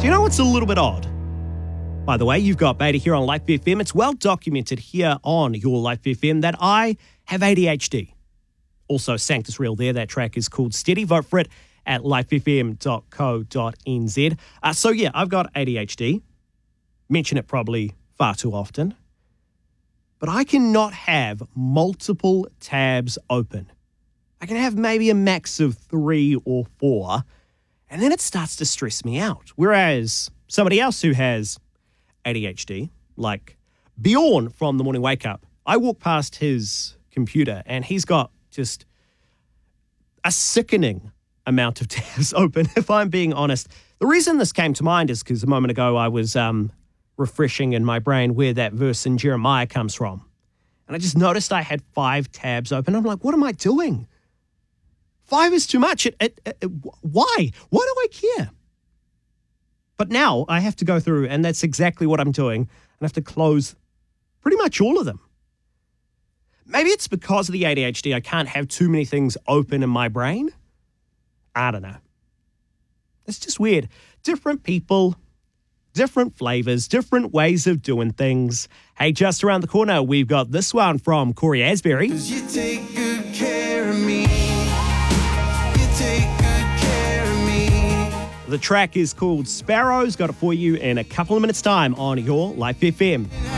Do you know what's a little bit odd? By the way, you've got Beta here on Life FM. It's well documented here on your Life FM that I have ADHD. Also, Sanctus Real there. That track is called Steady. Vote for it at lifefm.co.nz. So yeah, I've got ADHD. Mention it probably far too often. But I cannot have multiple tabs open. I can have maybe a max of 3 or 4, and then it starts to stress me out. Whereas somebody else who has ADHD, like Bjorn from The Morning Wake Up, I walk past his computer and he's got just a sickening amount of tabs open, if I'm being honest. The reason this came to mind is because a moment ago I was refreshing in my brain where that verse in Jeremiah comes from. And I just noticed I had 5 tabs open. I'm like, what am I doing? 5 is too much. Why? Why do I care? But now I have to go through, and that's exactly what I'm doing. I have to close pretty much all of them. Maybe it's because of the ADHD I can't have too many things open in my brain. I don't know. It's just weird. Different people, different flavors, different ways of doing things. Hey, just around the corner, we've got this one from Corey Asbury. 'Cause you take good care of me. You take good care of me. The track is called Sparrows. Got it for you in a couple of minutes' time on your Life FM.